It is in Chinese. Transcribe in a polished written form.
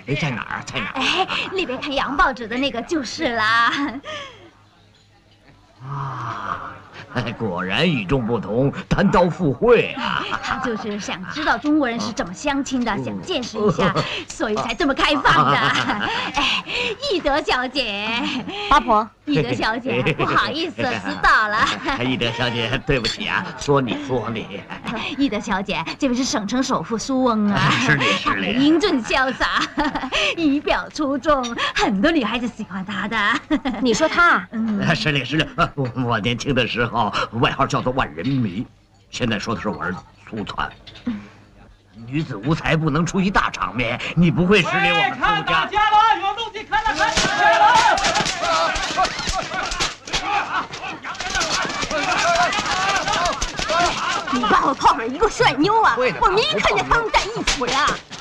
哎，在哪儿？在哪儿？ 哎，那边看洋报纸的那个就是啦。 啊，果然与众不同，单刀赴会啊！ 他就是想知道中国人是怎么相亲的，想见识一下，所以才这么开放的。哎，易德小姐， 八婆， 易德小姐，不好意思，迟到了。 易德小姐，对不起啊，说你。 易德小姐，这位是省城首富苏翁啊， 是的， 英俊潇洒，仪表出众，很多女孩子喜欢他的。 你说他？ 是的，我年轻的时候外号叫做万人迷，现在说的是我儿子苏川。女子无才不能出一大场面，你不会失礼我们苏家。 大家了，有东西看了看起来了。 你把我泡上一个帅妞啊！我明明看见他们在一起呀。